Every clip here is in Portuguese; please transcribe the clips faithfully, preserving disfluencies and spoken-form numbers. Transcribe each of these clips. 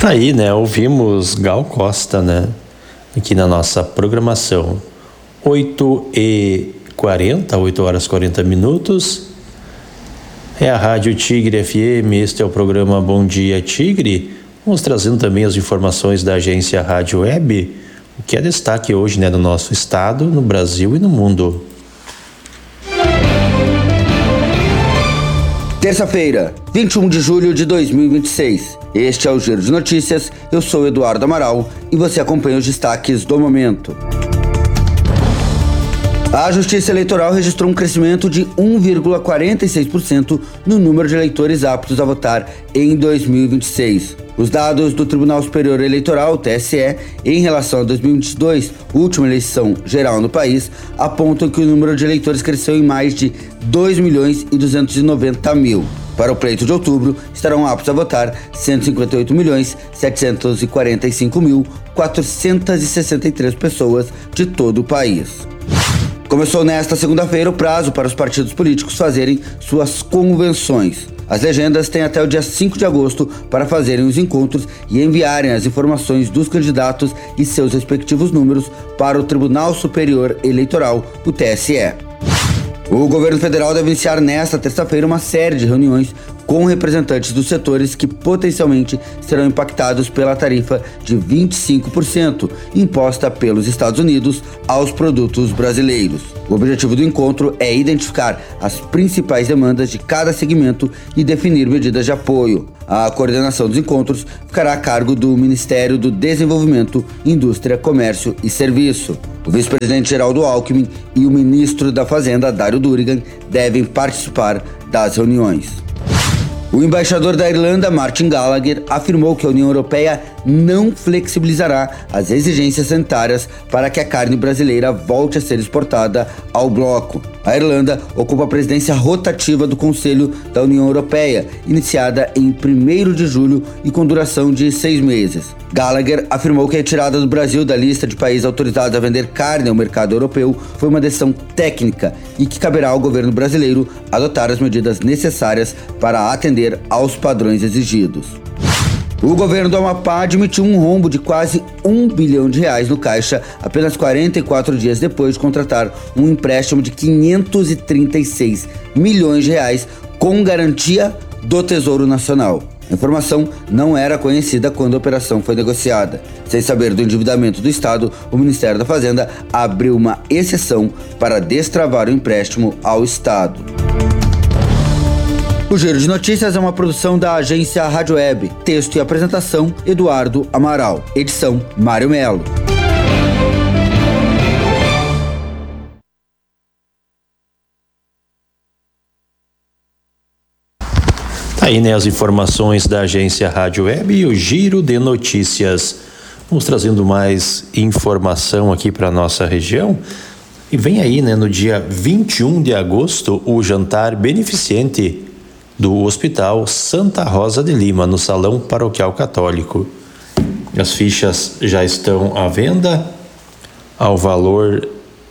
Aí, né, ouvimos Gal Costa, né, aqui na nossa programação. oito e quarenta, oito horas e quarenta minutos. É a Rádio Tigre F M, este é o programa Bom Dia Tigre. Vamos trazendo também as informações da agência Rádio Web, o que é destaque hoje, né, no nosso estado, no Brasil e no mundo. Terça-feira, vinte e um de julho de dois mil e vinte e seis. Este é o Giro de Notícias. Eu sou Eduardo Amaral e você acompanha os destaques do momento. A Justiça Eleitoral registrou um crescimento de um vírgula quarenta e seis por cento no número de eleitores aptos a votar em dois mil e vinte e seis. Os dados do Tribunal Superior Eleitoral, T S E, em relação a dois mil e vinte e dois, última eleição geral no país, apontam que o número de eleitores cresceu em mais de dois milhões e duzentos e noventa mil. Para o pleito de outubro, estarão aptos a votar cento e cinquenta e oito milhões, setecentos e quarenta e cinco mil, quatrocentas e sessenta e três pessoas de todo o país. Começou nesta segunda-feira o prazo para os partidos políticos fazerem suas convenções. As legendas têm até o dia cinco de agosto para fazerem os encontros e enviarem as informações dos candidatos e seus respectivos números para o Tribunal Superior Eleitoral, o T S E. O governo federal deve iniciar nesta terça-feira uma série de reuniões com representantes dos setores que potencialmente serão impactados pela tarifa de vinte e cinco por cento imposta pelos Estados Unidos aos produtos brasileiros. O objetivo do encontro é identificar as principais demandas de cada segmento e definir medidas de apoio. A coordenação dos encontros ficará a cargo do Ministério do Desenvolvimento, Indústria, Comércio e Serviço. O vice-presidente Geraldo Alckmin e o ministro da Fazenda, Dário Durigan, devem participar das reuniões. O embaixador da Irlanda, Martin Gallagher, afirmou que a União Europeia não flexibilizará as exigências sanitárias para que a carne brasileira volte a ser exportada ao bloco. A Irlanda ocupa a presidência rotativa do Conselho da União Europeia, iniciada em primeiro de julho e com duração de seis meses. Gallagher afirmou que a retirada do Brasil da lista de países autorizados a vender carne ao mercado europeu foi uma decisão técnica e que caberá ao governo brasileiro adotar as medidas necessárias para atender aos padrões exigidos. O governo do Amapá admitiu um rombo de quase um bilhão de reais no caixa apenas quarenta e quatro dias depois de contratar um empréstimo de quinhentos e trinta e seis milhões de reais com garantia do Tesouro Nacional. A informação não era conhecida quando a operação foi negociada. Sem saber do endividamento do Estado, o Ministério da Fazenda abriu uma exceção para destravar o empréstimo ao Estado. O Giro de Notícias é uma produção da agência Rádio Web. Texto e apresentação, Eduardo Amaral. Edição, Mário Melo. Tá aí, né, as informações da agência Rádio Web e o Giro de Notícias. Vamos trazendo mais informação aqui para nossa região. E vem aí, né, no dia vinte e um de agosto, o jantar beneficente do Hospital Santa Rosa de Lima, no Salão Paroquial Católico. As fichas já estão à venda, ao valor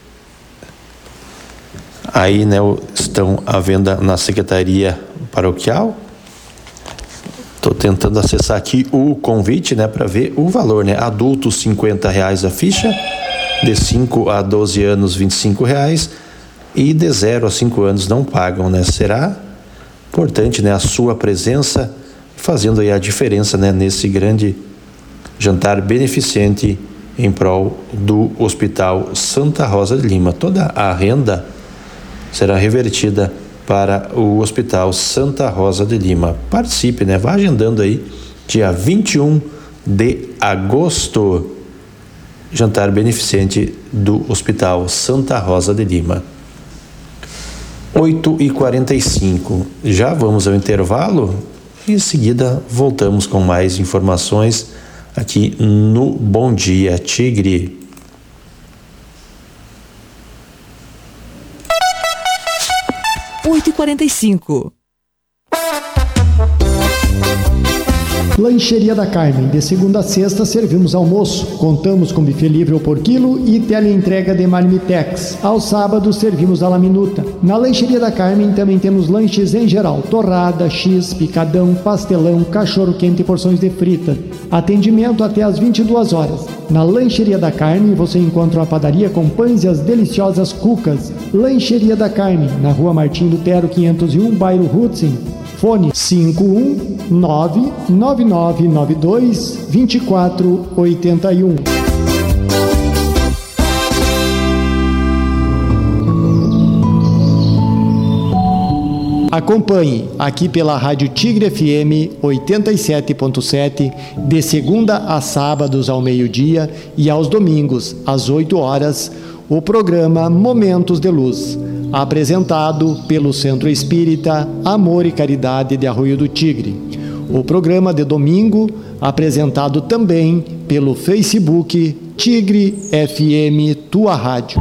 aí, né, estão à venda na Secretaria Paroquial. Estou tentando acessar aqui o convite, né, para ver o valor, né? Adultos cinquenta reais a ficha, de cinco a doze anos vinte e cinco reais e de zero a cinco anos não pagam, né? Será importante, né, a sua presença, fazendo aí a diferença, né, nesse grande jantar beneficente em prol do Hospital Santa Rosa de Lima. Toda a renda será revertida para o Hospital Santa Rosa de Lima. Participe, né? Vá agendando aí, dia vinte e um de agosto, jantar beneficente do Hospital Santa Rosa de Lima. oito e quarenta e cinco. Já vamos ao intervalo e em seguida voltamos com mais informações aqui no Bom Dia Tigre. oito e quarenta e cinco. Lancheria da Carmen, de segunda a sexta servimos almoço. Contamos com buffet livre ou por quilo e teleentrega de marmitex. Aos sábados servimos a la minuta. Na Lancheria da Carmen também temos lanches em geral: torrada, x, picadão, pastelão, cachorro quente e porções de frita. Atendimento até às vinte e duas horas. Na Lancheria da Carmen você encontra uma padaria com pães e as deliciosas cucas. Lancheria da Carmen, na Rua Martim Lutero quinhentos e um, bairro Hudson. Fone cinco um nove nove nove nove dois dois quatro oito um. Acompanhe aqui pela Rádio Tigre F M oitenta e sete ponto sete, de segunda a sábados ao meio-dia e aos domingos às oito horas, o programa Momentos de Luz, apresentado pelo Centro Espírita Amor e Caridade de Arroio do Tigre. O programa de domingo, apresentado também pelo Facebook Tigre F M Tua Rádio.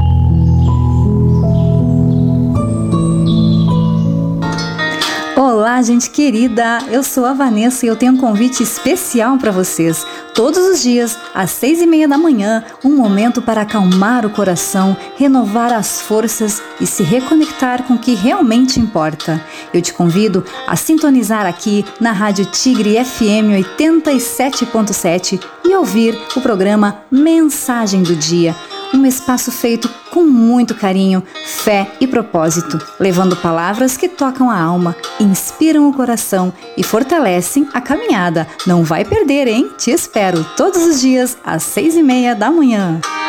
Olá, gente querida! Eu sou a Vanessa e eu tenho um convite especial para vocês. Todos os dias, às seis e meia da manhã, um momento para acalmar o coração, renovar as forças e se reconectar com o que realmente importa. Eu te convido a sintonizar aqui na Rádio Tigre F M oitenta e sete ponto sete e ouvir o programa Mensagem do Dia. Um espaço feito com muito carinho, fé e propósito, levando palavras que tocam a alma, inspiram o coração e fortalecem a caminhada. Não vai perder, hein? Te espero todos os dias às seis e meia da manhã.